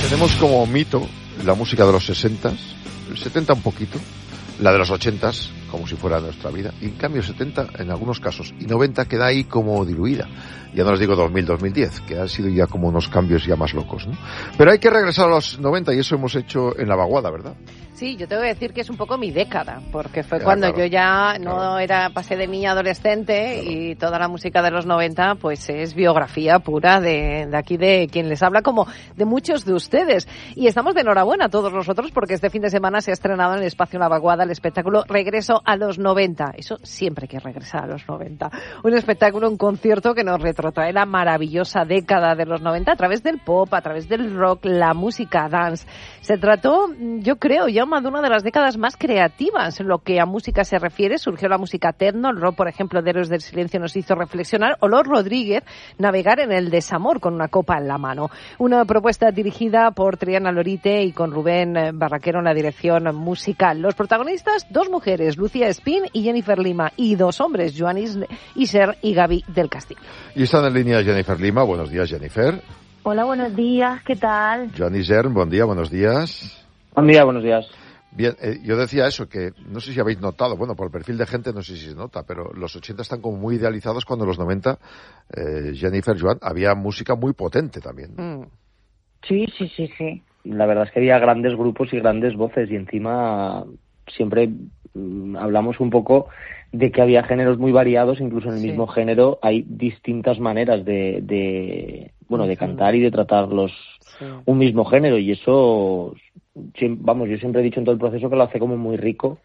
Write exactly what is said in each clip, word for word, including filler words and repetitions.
Tenemos como mito la música de los sesentas, el setenta un poquito, la de los ochentas, como si fuera nuestra vida, y en cambio setenta en algunos casos, y noventa queda ahí como diluida. Ya no les digo dos mil, dos mil diez, que han sido ya como unos cambios ya más locos, ¿no? Pero hay que regresar a los noventa, y eso hemos hecho en la vaguada, ¿verdad? Sí, yo tengo que decir que es un poco mi década, porque fue ya, cuando claro, yo ya no claro. era, pasé de niña a adolescente, Claro. y toda la música de los noventa pues es biografía pura de, de aquí de quien les habla, como de muchos de ustedes. Y estamos de enhorabuena todos nosotros, porque este fin de semana se ha estrenado en el Espacio La Vaguada el espectáculo Regreso a los noventa. Eso siempre hay que regresar a los noventa. Un espectáculo, un concierto que nos retrotrae la maravillosa década de los noventa a través del pop, a través del rock, la música dance. Se trató, yo creo, ya de una de las décadas más creativas en lo que a música se refiere. Surgió la música techno, el rock, por ejemplo, de Héroes del Silencio nos hizo reflexionar, o Los Rodríguez navegar en el desamor con una copa en la mano. Una propuesta dirigida por Triana Lorite y con Rubén Barraquero en la dirección musical. Los protagonistas, dos mujeres, Lucía Espín y Jennifer Lima, y dos hombres, Joan Iser y Gaby del Castillo. Y están en línea Jennifer Lima. Buenos días, Jennifer. Hola, buenos días, ¿qué tal? Joan Iser, buen día, buenos días. Buen día, buenos días. Bien, eh, yo decía eso, que no sé si habéis notado, bueno, por el perfil de gente no sé si se nota, pero los ochenta están como muy idealizados, cuando en los noventa, eh, Jennifer, Joan, había música muy potente también. Mm. Sí, sí, sí, sí. La verdad es que había grandes grupos y grandes voces, y encima siempre mmm, hablamos un poco de que había géneros muy variados. Incluso en el Sí. mismo género hay distintas maneras de, de bueno, Uh-huh. de cantar y de tratarlos Sí. un mismo género, y eso, vamos, yo siempre he dicho en todo el proceso que lo hace como muy rico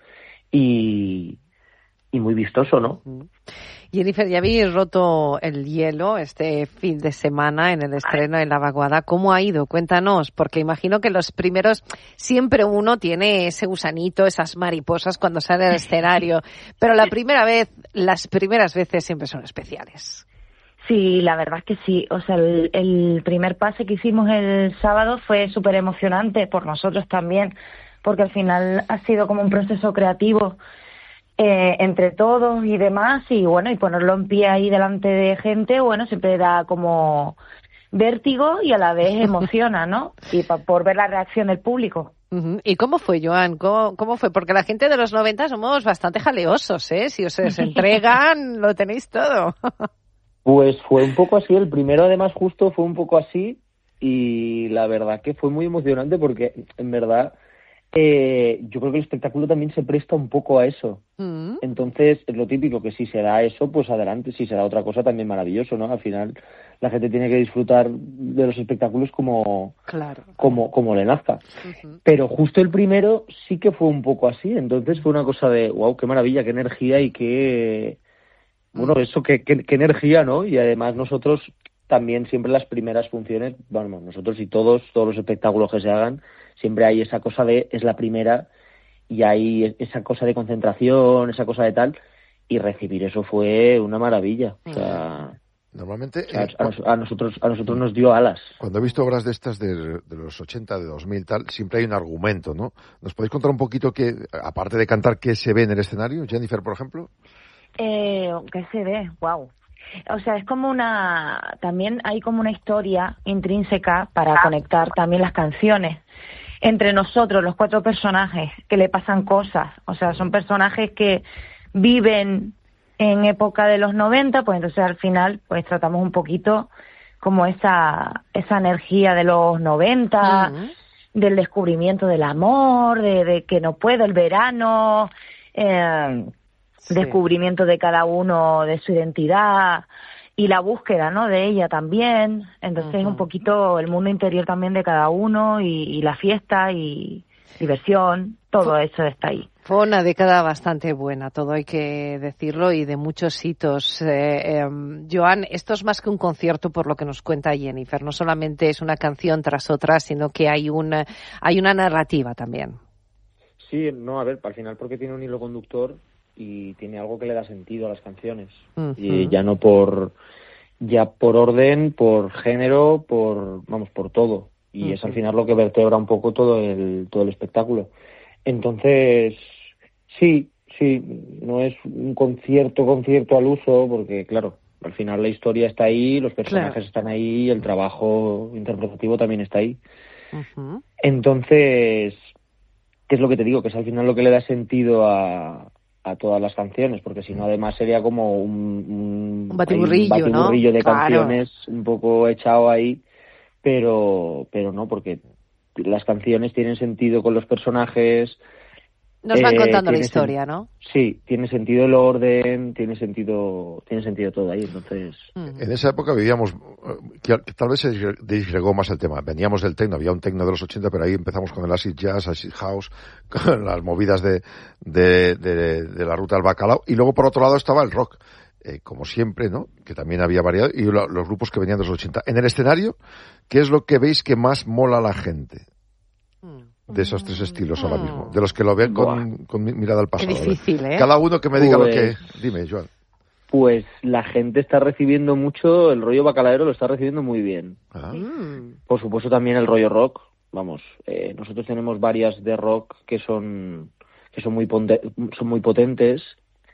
y, y muy vistoso, ¿no? Uh-huh. Jennifer, ya habéis roto el hielo este fin de semana en el estreno en La Vaguada. ¿Cómo ha ido? Cuéntanos, porque imagino que los primeros, siempre uno tiene ese gusanito, esas mariposas cuando sale al escenario, pero la primera vez, las primeras veces siempre son especiales. Sí, la verdad es que sí. O sea, el, el primer pase que hicimos el sábado fue súper emocionante por nosotros también, porque al final ha sido como un proceso creativo eh, entre todos y demás, y bueno, y ponerlo en pie ahí delante de gente, bueno, siempre da como vértigo y a la vez emociona, ¿no? Y pa, por ver la reacción del público. Uh-huh. ¿Y cómo fue, Joan? ¿Cómo, ¿Cómo fue? Porque la gente de los noventa somos bastante jaleosos, ¿eh? Si os entregan, lo tenéis todo. Pues fue un poco así, el primero además justo fue un poco así, y la verdad que fue muy emocionante, porque en verdad eh, yo creo que el espectáculo también se presta un poco a eso. Mm. Entonces es lo típico, que si se da eso, pues adelante; si se da otra cosa, también maravilloso, ¿no? Al final la gente tiene que disfrutar de los espectáculos como, Claro. como, como le nazca. Uh-huh. Pero justo el primero sí que fue un poco así, entonces fue una cosa de wow, qué maravilla, qué energía y qué... Bueno, eso, qué, qué, qué energía, ¿no? Y además nosotros también siempre las primeras funciones, bueno, nosotros y todos, todos los espectáculos que se hagan, siempre hay esa cosa de, es la primera, y hay esa cosa de concentración, esa cosa de tal, y recibir eso fue una maravilla. O sea, Normalmente, o sea, eh, a, nos- a nosotros a nosotros nos dio alas. cuando he visto obras de estas de, de los ochenta, de dos mil, tal, siempre hay un argumento, ¿no? ¿Nos podéis contar un poquito qué, aparte de cantar, qué se ve en el escenario? Jennifer, por ejemplo. Eh, ¿Qué se ve? Wow. O sea, es como una... También hay como una historia intrínseca para conectar también las canciones. Entre nosotros, los cuatro personajes, que le pasan cosas. O sea, son personajes que viven en época de los noventa, pues entonces al final pues tratamos un poquito como esa esa energía de los noventa, Uh-huh. del descubrimiento del amor, de, de que no puedo, el verano... Eh, Sí. descubrimiento de cada uno de su identidad y la búsqueda, ¿no?, de ella también. Entonces Uh-huh. un poquito el mundo interior también de cada uno, y, y la fiesta y diversión, todo eso está ahí. Fue una década bastante buena, todo hay que decirlo, y de muchos hitos. Eh, eh, Joan, esto es más que un concierto, por lo que nos cuenta Jennifer. No solamente es una canción tras otra, sino que hay una, hay una narrativa también. Sí, no, a ver, al final porque tiene un hilo conductor y tiene algo que le da sentido a las canciones. Uh-huh. Y ya no por ya por orden, por género, por vamos, por todo. Y Uh-huh. es al final lo que vertebra un poco todo el todo el espectáculo. Entonces, sí, sí, no es un concierto, concierto al uso, porque claro, al final la historia está ahí, los personajes Claro. están ahí, el trabajo interpretativo también está ahí. Uh-huh. Entonces, ¿qué es lo que te digo? Que es al final lo que le da sentido a, a todas las canciones, porque si no, además sería como un, un, un batiburrillo, un batiburrillo ¿no? de Claro. canciones un poco echado ahí, pero, pero no, porque las canciones tienen sentido con los personajes. Nos van eh, contando la tiene historia, sen- ¿no? Sí, tiene sentido el orden, tiene sentido, tiene sentido todo ahí, entonces. Uh-huh. En esa época vivíamos, eh, que, que tal vez se disgre- disgregó más el tema. Veníamos del techno, había un techno de los ochenta, pero ahí empezamos con el acid jazz, acid house, con las movidas de, de, de, de la ruta del bacalao. Y luego, por otro lado, estaba el rock, eh, como siempre, ¿no? Que también había variado, y lo, los grupos que venían de los ochenta. En el escenario, ¿qué es lo que veis que más mola a la gente de esos tres estilos ahora mismo? De los que lo ven con, con mirada al Qué pasado. difícil, ¿eh? Cada uno que me diga Pues- lo que... Dime, Joan. Pues la gente está recibiendo mucho, el rollo bacalaero lo está recibiendo muy bien. Ah. Mm. Por supuesto también el rollo rock, vamos, eh, nosotros tenemos varias de rock que son que son muy ponte- son muy potentes,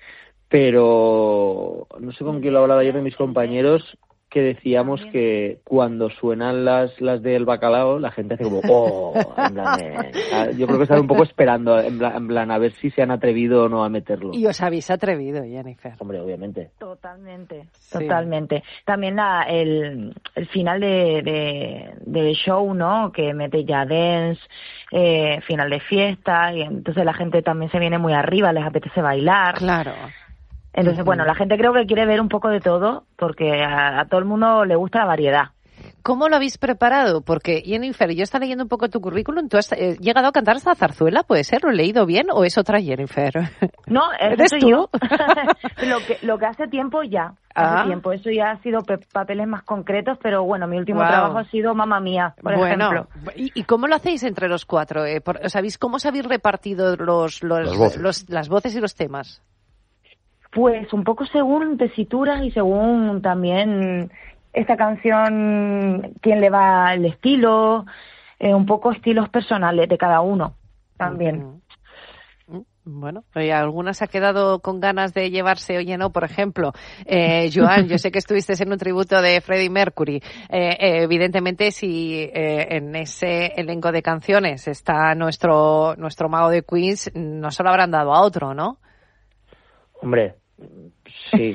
pero no sé con quién lo hablaba ayer de mis compañeros, que decíamos que cuando suenan las las del bacalao la gente hace como oh, en plan de- yo creo que están un poco esperando en plan, en plan a ver si se han atrevido o no a meterlo. Y os habéis atrevido, Jennifer. Hombre, obviamente. Totalmente, Sí. totalmente. También la, el, el final de, de, del show, ¿no? Que mete ya dance, eh, final de fiesta, y entonces la gente también se viene muy arriba, les apetece bailar. Claro. Entonces, Ujú. bueno, la gente creo que quiere ver un poco de todo, porque a, a todo el mundo le gusta la variedad. ¿Cómo lo habéis preparado? Porque, Jennifer, yo estaba leyendo un poco tu currículum. ¿Tú has eh, llegado a cantar esta zarzuela? ¿Puede ser? ¿Lo he leído bien o es otra Jennifer? No, ese ¿Eres soy tú? yo. lo que lo que hace tiempo ya, Ah. hace tiempo. Eso ya ha sido pe- papeles más concretos, pero bueno, mi último Guau. trabajo ha sido Mamma Mía, por Bueno, ejemplo. ¿y, y cómo lo hacéis entre los cuatro? Eh? Por- ¿Sabéis cómo os habéis repartido los, los, Las voces. los- las voces y los temas? Pues un poco según tesituras y según también esta canción, quién le va el estilo, eh, un poco estilos personales de cada uno también. Ujú. Mm, Bueno, ¿y alguna se ha quedado con ganas de llevarse, oye, no? Por ejemplo, eh, Joan, yo sé que estuviste en un tributo de Freddie Mercury. Eh, eh, evidentemente, si eh, en ese elenco de canciones está nuestro nuestro mago de Queens, no se lo habrán dado a otro, ¿no? Hombre, sí,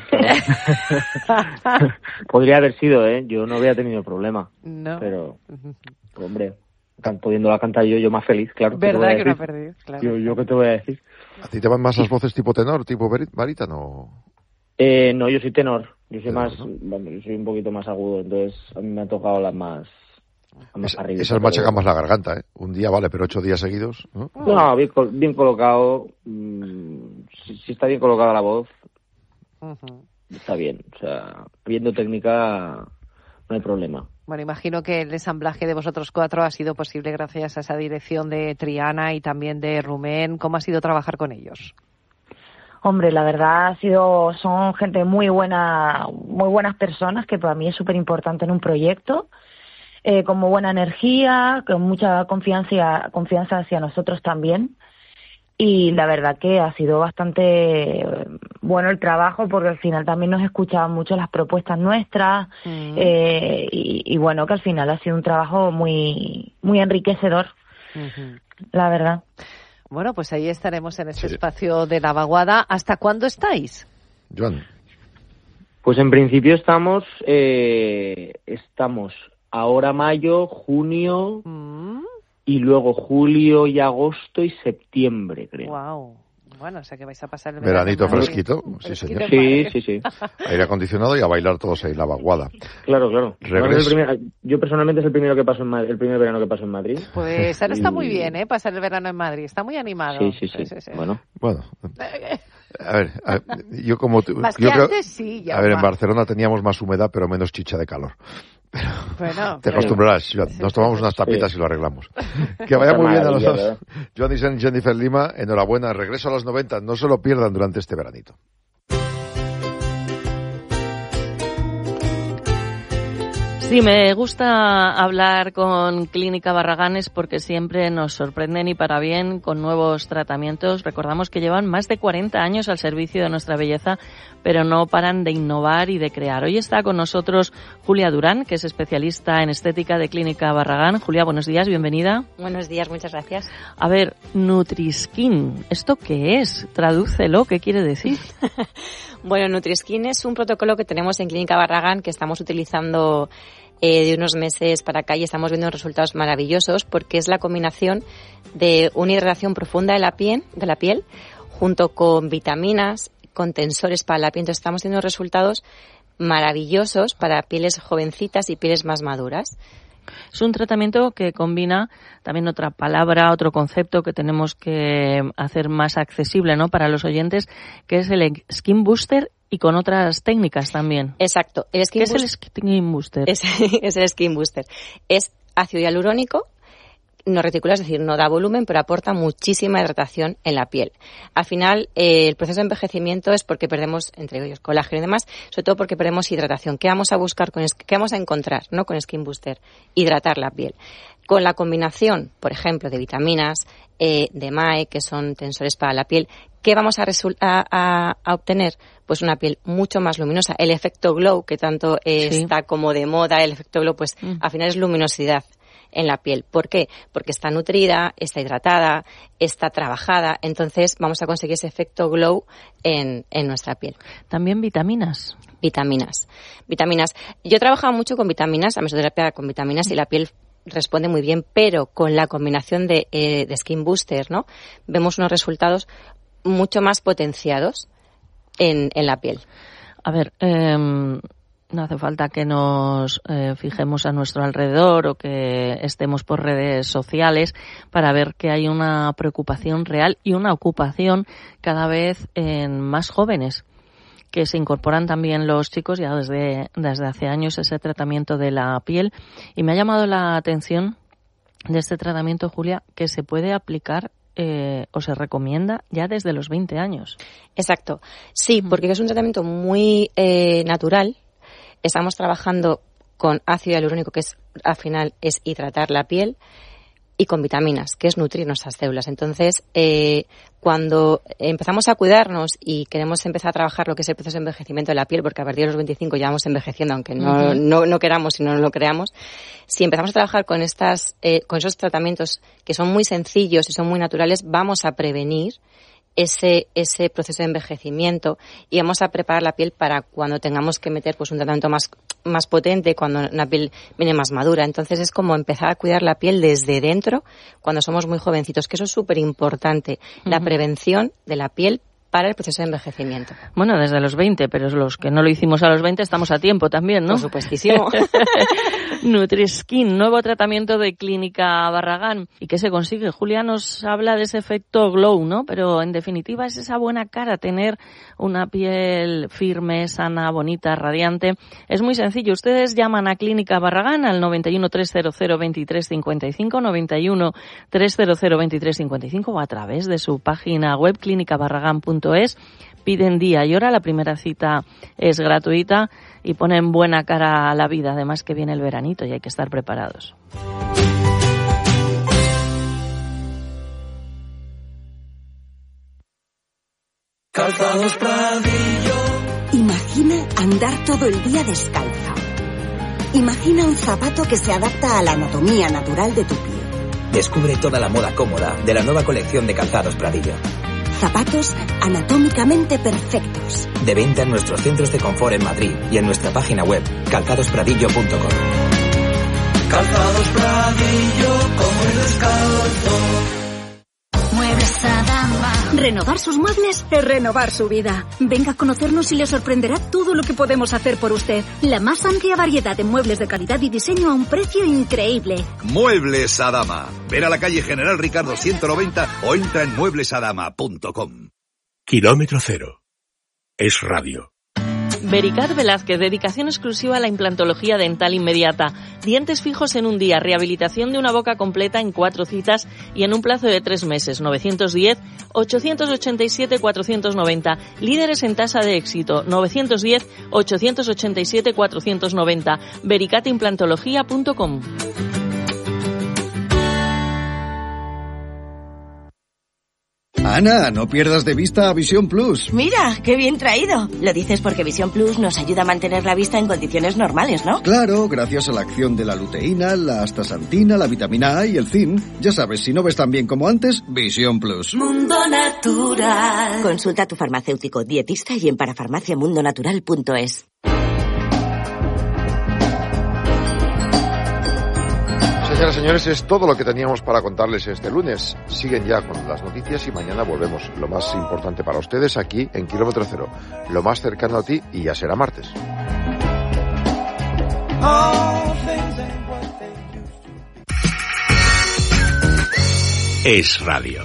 claro. Podría haber sido, ¿eh? Yo no había tenido problema, No. pero, hombre, can- pudiéndola cantar yo, yo más feliz, claro. ¿qué te voy ¿Verdad a que no ha decir? perdido? Claro. Yo, yo qué te voy a decir. ¿A ti te van más las voces tipo tenor, tipo bari- barítono? Eh, no, yo soy tenor, yo soy Tenor, más, ¿no? bueno, yo soy un poquito más agudo, entonces a mí me han tocado las más, las más Es, arriba. esas machacan más la garganta, ¿eh? Un día vale, pero ocho días seguidos, ¿no? No, bien, col- bien colocado, mmm, si, si está bien colocada la voz, Ujú. está bien, o sea, viendo técnica no hay problema. Bueno, imagino que el ensamblaje de vosotros cuatro ha sido posible gracias a esa dirección de Triana y también de Rumén. ¿Cómo ha sido trabajar con ellos? Hombre, la verdad ha sido, son gente muy buena, muy buenas personas, que para mí es súper importante en un proyecto, eh, con muy buena energía, con mucha confianza, confianza hacia nosotros también. Y la verdad que ha sido bastante eh, bueno el trabajo, porque al final también nos escuchaban mucho las propuestas nuestras, Mm. eh, y, y bueno, que al final ha sido un trabajo muy, muy enriquecedor, Ujú. la verdad. Bueno, pues ahí estaremos en este Sí. espacio de la vaguada. ¿Hasta cuándo estáis? Joan, Pues en principio estamos, eh, estamos ahora mayo, junio Mm. y luego julio y agosto y septiembre, creo. Wow. Bueno, o sea que vais a pasar el verano veranito en Madrid. fresquito, sí Fresquito señor. en Sí, Madrid. sí, sí. Aire acondicionado y a bailar todos ahí, la vaguada. Claro, claro. Regreso. Además, es el primer- yo personalmente es el primero que paso en Madrid, el primer verano que paso en Madrid. Pues ahora está muy Y- bien, ¿eh? Pasar el verano en Madrid. Está muy animado. Sí, sí, sí. Bueno, Bueno, a ver, a ver, yo como... tú- Más yo que creo- antes, sí. Ya a ver, en va. Barcelona teníamos más humedad, pero menos chicha de calor. Bueno, Te pero- acostumbrarás, Joan. Sí, Nos tomamos sí, unas tapitas sí. y lo arreglamos. Que vaya muy bien a los Maravilla, dos. Joan y Jennifer Lima, enhorabuena. Regreso a los noventa. No se lo pierdan durante este veranito. Sí, me gusta hablar con Clínica Barragán porque siempre nos sorprenden y para bien con nuevos tratamientos. Recordamos que llevan más de cuarenta años al servicio de nuestra belleza, pero no paran de innovar y de crear. Hoy está con nosotros Julia Durán, que es especialista en estética de Clínica Barragán. Julia, buenos días, bienvenida. Buenos días, muchas gracias. A ver, Nutriskin, ¿esto qué es? Tradúcelo, ¿qué quiere decir? Bueno, Nutriskin es un protocolo que tenemos en Clínica Barragán que estamos utilizando eh, de unos meses para acá y estamos viendo resultados maravillosos porque es la combinación de una hidratación profunda de la piel, de la piel junto con vitaminas, con tensores para la piel. Entonces estamos teniendo resultados maravillosos para pieles jovencitas y pieles más maduras. Es un tratamiento que combina también otra palabra, otro concepto que tenemos que hacer más accesible, ¿no?, para los oyentes, que es el Skin Booster y con otras técnicas también. Exacto. El skin ¿Qué boost- es el Skin Booster? Es, es el Skin Booster. Es ácido hialurónico, no reticular, es decir, no da volumen, pero aporta muchísima hidratación en la piel. Al final, eh, el proceso de envejecimiento es porque perdemos, entre ellos, colágeno y demás, sobre todo porque perdemos hidratación. ¿Qué vamos a buscar con, qué vamos a encontrar, no, con Skin Booster? Hidratar la piel. Con la combinación, por ejemplo, de vitaminas, eh, de M A E, que son tensores para la piel, ¿qué vamos a, resul- a, a, a obtener? Pues una piel mucho más luminosa. El efecto glow, que tanto eh, sí. está como de moda, el efecto glow, pues mm. al final es luminosidad en la piel. ¿Por qué? Porque está nutrida, está hidratada, está trabajada, entonces vamos a conseguir ese efecto glow en, en nuestra piel. También vitaminas. Vitaminas. Vitaminas. Yo he trabajado mucho con vitaminas, la mesoterapia con vitaminas y la piel responde muy bien, pero con la combinación de, eh, de Skin Booster, ¿no?, vemos unos resultados mucho más potenciados en, en la piel. A ver, eh, no hace falta que nos eh, fijemos a nuestro alrededor o que estemos por redes sociales para ver que hay una preocupación real y una ocupación cada vez en más jóvenes, que se incorporan también los chicos ya desde, desde hace años ese tratamiento de la piel. Y me ha llamado la atención de este tratamiento, Julia, que se puede aplicar eh, o se recomienda ya desde los veinte años. Exacto. Sí, porque es un tratamiento muy eh, natural. Estamos trabajando con ácido hialurónico, que es al final es hidratar la piel, y con vitaminas, que es nutrir nuestras células. Entonces, eh, cuando empezamos a cuidarnos y queremos empezar a trabajar lo que es el proceso de envejecimiento de la piel, porque a partir de los veinticinco ya vamos envejeciendo, aunque no, uh-huh. no, no queramos y no lo creamos, si empezamos a trabajar con estas, eh, con esos tratamientos que son muy sencillos y son muy naturales, vamos a prevenir ese ese proceso de envejecimiento y vamos a preparar la piel para cuando tengamos que meter pues un tratamiento más más potente, cuando una piel viene más madura. Entonces es como empezar a cuidar la piel desde dentro cuando somos muy jovencitos, que eso es súper importante, uh-huh. la prevención de la piel para el proceso de envejecimiento. Bueno, desde los veinte, pero los que no lo hicimos a los veinte estamos a tiempo también, ¿no? Por supuestísimo. Nutriskin, nuevo tratamiento de Clínica Barragán. ¿Y qué se consigue? Julia nos habla de ese efecto glow, ¿no? Pero en definitiva es esa buena cara, tener una piel firme, sana, bonita, radiante. Es muy sencillo. Ustedes llaman a Clínica Barragán al noventa y uno, trescientos veintitrés, cincuenta y cinco, noventa y uno, trescientos veintitrés, cincuenta y cinco o a través de su página web clínica barragán punto es. Piden día y hora, la primera cita es gratuita y ponen buena cara a la vida, además que viene el veranito y hay que estar preparados. Calzados Pradillo. Imagina andar todo el día descalza. Imagina un zapato que se adapta a la anatomía natural de tu pie. Descubre toda la moda cómoda de la nueva colección de Calzados Pradillo. Zapatos anatómicamente perfectos. De venta en nuestros centros de confort en Madrid y en nuestra página web calzados pradillo punto com. Calzados Pradillo, como el descalzo. Muebles Adama. Renovar sus muebles es renovar su vida. Venga a conocernos y le sorprenderá todo lo que podemos hacer por usted. La más amplia variedad de muebles de calidad y diseño a un precio increíble. Muebles Adama. Ven a la calle General Ricardo ciento noventa o entra en muebles adama punto com. Kilómetro cero. Es radio. Vericat Velázquez, dedicación exclusiva a la implantología dental inmediata. Dientes fijos en un día, rehabilitación de una boca completa en cuatro citas y en un plazo de tres meses. novecientos diez, ochocientos ochenta y siete, cuatrocientos noventa. Líderes en tasa de éxito. novecientos diez, ochocientos ochenta y siete, cuatrocientos noventa. vericat implantología punto com. Ana, no pierdas de vista a Visión Plus. Mira, qué bien traído. Lo dices porque Visión Plus nos ayuda a mantener la vista en condiciones normales, ¿no? Claro, gracias a la acción de la luteína, la astaxantina, la vitamina A y el zinc. Ya sabes, si no ves tan bien como antes, Visión Plus. Mundo Natural. Consulta a tu farmacéutico, dietista y en parafarmacia mundo natural punto es. Señoras y señores, es todo lo que teníamos para contarles este lunes. Siguen ya con las noticias y mañana volvemos. Lo más importante para ustedes aquí en Kilómetro Cero. Lo más cercano a ti y ya será martes. Es Radio.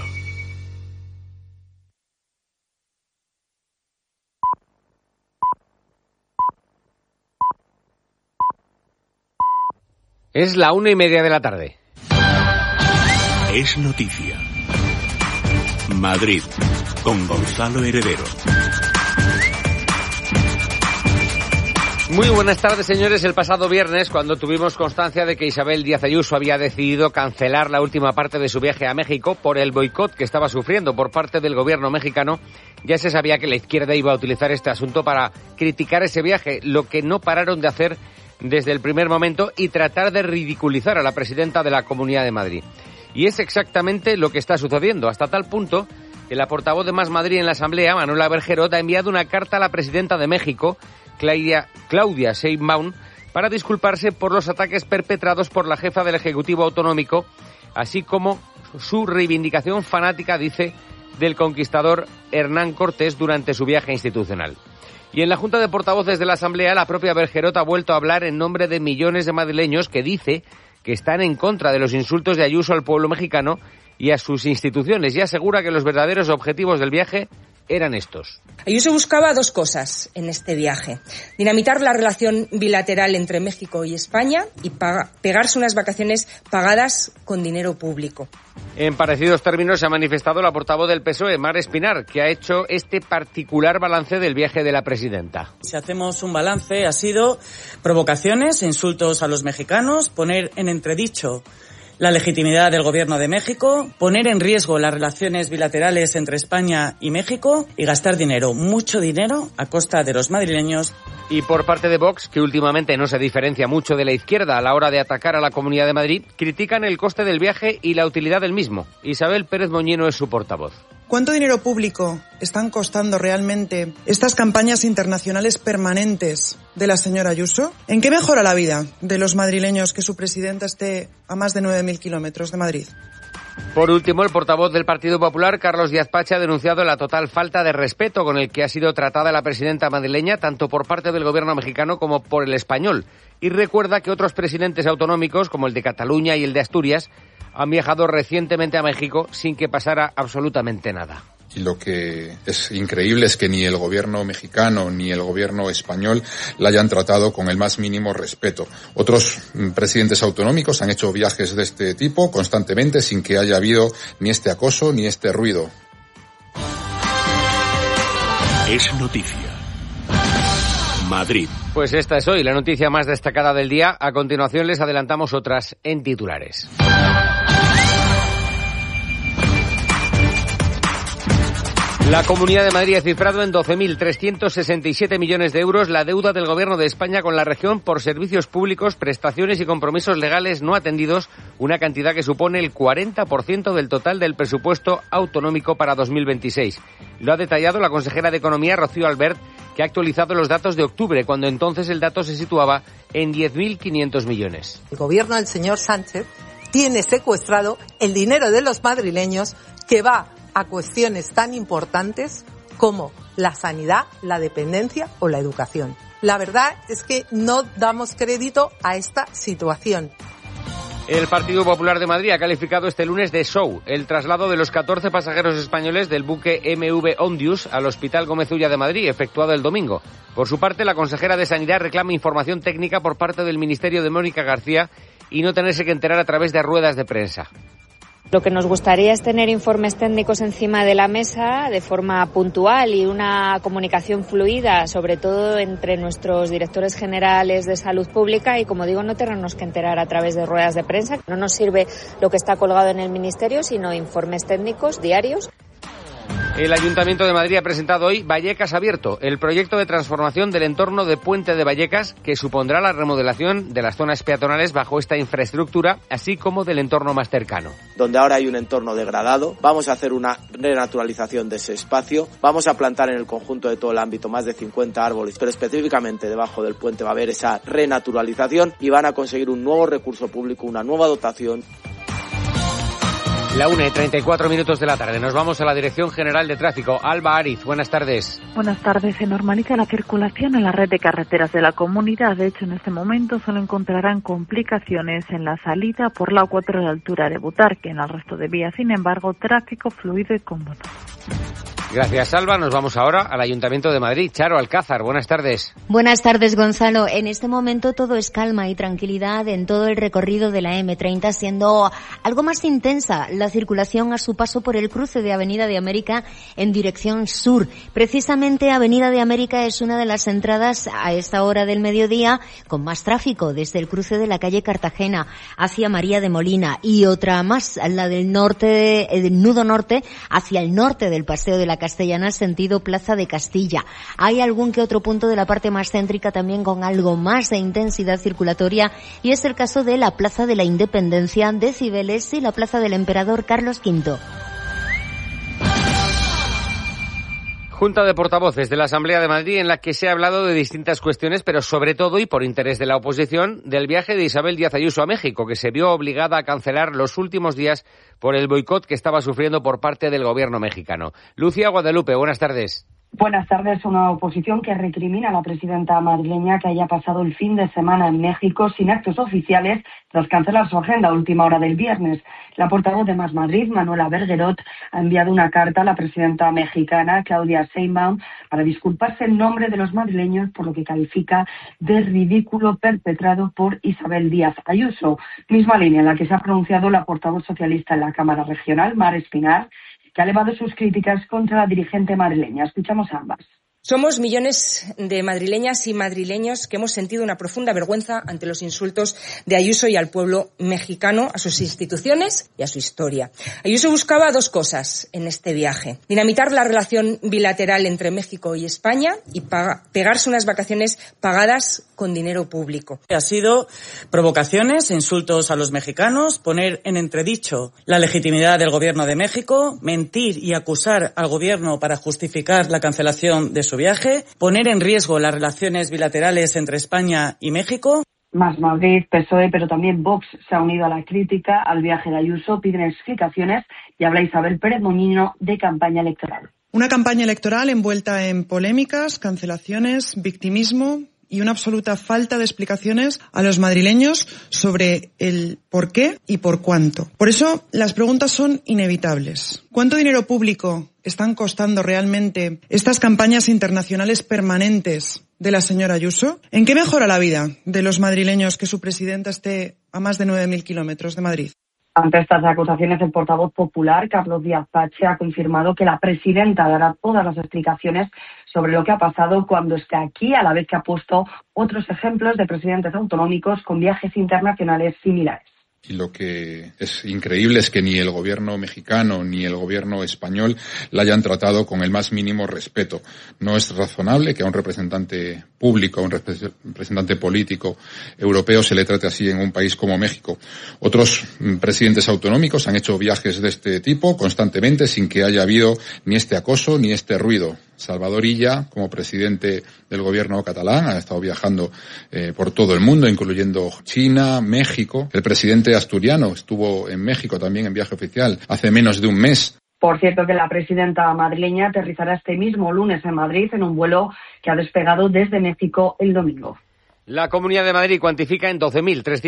Es la una y media de la tarde. Es noticia. Madrid, con Gonzalo Heredero. Muy buenas tardes, señores. El pasado viernes, cuando tuvimos constancia de que Isabel Díaz Ayuso había decidido cancelar la última parte de su viaje a México por el boicot que estaba sufriendo por parte del gobierno mexicano, ya se sabía que la izquierda iba a utilizar este asunto para criticar ese viaje, lo que no pararon de hacer desde el primer momento y tratar de ridiculizar a la presidenta de la Comunidad de Madrid. Y es exactamente lo que está sucediendo, hasta tal punto que la portavoz de Más Madrid en la Asamblea, Manuela Bergerot, ha enviado una carta a la presidenta de México, Claudia, Claudia Sheinbaum, para disculparse por los ataques perpetrados por la jefa del Ejecutivo Autonómico, así como su reivindicación fanática, dice, del conquistador Hernán Cortés durante su viaje institucional. Y en la Junta de Portavoces de la Asamblea, la propia Bergerot ha vuelto a hablar en nombre de millones de madrileños que dice que están en contra de los insultos de Ayuso al pueblo mexicano y a sus instituciones, y asegura que los verdaderos objetivos del viaje eran estos. Ayuso buscaba dos cosas en este viaje: dinamitar la relación bilateral entre México y España y paga, pegarse unas vacaciones pagadas con dinero público. En parecidos términos se ha manifestado la portavoz del P S O E, Mar Espinar, que ha hecho este particular balance del viaje de la presidenta. Si hacemos un balance, ha sido provocaciones, insultos a los mexicanos, poner en entredicho la legitimidad del Gobierno de México, poner en riesgo las relaciones bilaterales entre España y México y gastar dinero, mucho dinero, a costa de los madrileños. Y por parte de Vox, que últimamente no se diferencia mucho de la izquierda a la hora de atacar a la Comunidad de Madrid, critican el coste del viaje y la utilidad del mismo. Isabel Pérez Moñino es su portavoz. ¿Cuánto dinero público están costando realmente estas campañas internacionales permanentes de la señora Ayuso? ¿En qué mejora la vida de los madrileños que su presidenta esté a más de nueve mil kilómetros de Madrid? Por último, el portavoz del Partido Popular, Carlos Díaz Pache, ha denunciado la total falta de respeto con el que ha sido tratada la presidenta madrileña, tanto por parte del gobierno mexicano como por el español. Y recuerda que otros presidentes autonómicos, como el de Cataluña y el de Asturias, han viajado recientemente a México sin que pasara absolutamente nada. Y lo que es increíble es que ni el gobierno mexicano ni el gobierno español la hayan tratado con el más mínimo respeto. Otros presidentes autonómicos han hecho viajes de este tipo constantemente sin que haya habido ni este acoso ni este ruido. Es noticia. Madrid. Pues esta es hoy la noticia más destacada del día. A continuación les adelantamos otras en titulares. La Comunidad de Madrid ha cifrado en doce mil trescientos sesenta y siete millones de euros la deuda del Gobierno de España con la región por servicios públicos, prestaciones y compromisos legales no atendidos, una cantidad que supone el cuarenta por ciento del total del presupuesto autonómico para dos mil veintiséis. Lo ha detallado la consejera de Economía, Rocío Albert, que ha actualizado los datos de octubre, cuando entonces el dato se situaba en diez mil quinientos millones. El Gobierno del señor Sánchez tiene secuestrado el dinero de los madrileños que va a cuestiones tan importantes como la sanidad, la dependencia o la educación. La verdad es que no damos crédito a esta situación. El Partido Popular de Madrid ha calificado este lunes de show el traslado de los catorce pasajeros españoles del buque M V Ondius al Hospital Gómez Ulla de Madrid, efectuado el domingo. Por su parte, la consejera de Sanidad reclama información técnica por parte del Ministerio de Mónica García y no tenerse que enterar a través de ruedas de prensa. Lo que nos gustaría es tener informes técnicos encima de la mesa de forma puntual y una comunicación fluida, sobre todo entre nuestros directores generales de salud pública y, como digo, no tenernos que enterar a través de ruedas de prensa. No nos sirve lo que está colgado en el Ministerio, sino informes técnicos diarios. El Ayuntamiento de Madrid ha presentado hoy Vallecas Abierto, el proyecto de transformación del entorno de Puente de Vallecas, que supondrá la remodelación de las zonas peatonales bajo esta infraestructura, así como del entorno más cercano. Donde ahora hay un entorno degradado, vamos a hacer una renaturalización de ese espacio, vamos a plantar en el conjunto de todo el ámbito más de cincuenta árboles, pero específicamente debajo del puente va a haber esa renaturalización y van a conseguir un nuevo recurso público, una nueva dotación. La una y treinta y cuatro minutos de la tarde. Nos vamos a la Dirección General de Tráfico. Alba Ariz, buenas tardes. Buenas tardes. Se normaliza la circulación en la red de carreteras de la comunidad. De hecho, en este momento solo encontrarán complicaciones en la salida por la A cuatro a la altura de Butarque. En el resto de vías, sin embargo, tráfico fluido y cómodo. Gracias, Alba. Nos vamos ahora al Ayuntamiento de Madrid. Charo Alcázar, buenas tardes. Buenas tardes, Gonzalo. En este momento todo es calma y tranquilidad en todo el recorrido de la eme treinta, siendo algo más intensa la circulación a su paso por el cruce de Avenida de América en dirección sur. Precisamente Avenida de América es una de las entradas a esta hora del mediodía con más tráfico, desde el cruce de la calle Cartagena hacia María de Molina, y otra más, la del norte, del nudo norte hacia el norte del Paseo de la Castellana, sentido Plaza de Castilla. Hay algún que otro punto de la parte más céntrica también con algo más de intensidad circulatoria, y es el caso de la Plaza de la Independencia de Cibeles y la Plaza del Emperador Carlos quinto. Junta de portavoces de la Asamblea de Madrid, en la que se ha hablado de distintas cuestiones, pero sobre todo, y por interés de la oposición, del viaje de Isabel Díaz Ayuso a México, que se vio obligada a cancelar los últimos días por el boicot que estaba sufriendo por parte del gobierno mexicano. Lucía Guadalupe, buenas tardes. Buenas tardes. Una oposición que recrimina a la presidenta madrileña que haya pasado el fin de semana en México sin actos oficiales tras cancelar su agenda a última hora del viernes. La portavoz de Más Madrid, Manuela Bergerot, ha enviado una carta a la presidenta mexicana, Claudia Sheinbaum, para disculparse en nombre de los madrileños por lo que califica de ridículo perpetrado por Isabel Díaz Ayuso. Misma línea en la que se ha pronunciado la portavoz socialista en la Cámara Regional, Mar Espinar, que ha elevado sus críticas contra la dirigente madrileña. Escuchamos a ambas. Somos millones de madrileñas y madrileños que hemos sentido una profunda vergüenza ante los insultos de Ayuso y al pueblo mexicano, a sus instituciones y a su historia. Ayuso buscaba dos cosas en este viaje: dinamitar la relación bilateral entre México y España y paga, pegarse unas vacaciones pagadas con dinero público. Ha sido provocaciones, insultos a los mexicanos, poner en entredicho la legitimidad del gobierno de México, mentir y acusar al gobierno para justificar la cancelación de su viaje, poner en riesgo las relaciones bilaterales entre España y México. Más Madrid, P S O E, pero también Vox se ha unido a la crítica al viaje de Ayuso, piden explicaciones y habla Isabel Pérez Moñino de campaña electoral. Una campaña electoral envuelta en polémicas, cancelaciones, victimismo y una absoluta falta de explicaciones a los madrileños sobre el por qué y por cuánto. Por eso las preguntas son inevitables. ¿Cuánto dinero público están costando realmente estas campañas internacionales permanentes de la señora Ayuso? ¿En qué mejora la vida de los madrileños que su presidenta esté a más de nueve mil kilómetros de Madrid? Ante estas acusaciones, el portavoz popular, Carlos Díaz Pache, ha confirmado que la presidenta dará todas las explicaciones sobre lo que ha pasado cuando esté aquí, a la vez que ha puesto otros ejemplos de presidentes autonómicos con viajes internacionales similares. Y lo que es increíble es que ni el gobierno mexicano ni el gobierno español la hayan tratado con el más mínimo respeto. No es razonable que a un representante público, a un representante político europeo se le trate así en un país como México. Otros presidentes autonómicos han hecho viajes de este tipo constantemente sin que haya habido ni este acoso ni este ruido. Salvador Illa, como presidente del gobierno catalán, ha estado viajando eh, por todo el mundo, incluyendo China, México. El presidente asturiano estuvo en México también en viaje oficial hace menos de un mes. Por cierto, que la presidenta madrileña aterrizará este mismo lunes en Madrid en un vuelo que ha despegado desde México el domingo. La Comunidad de Madrid cuantifica en doce mil trescientos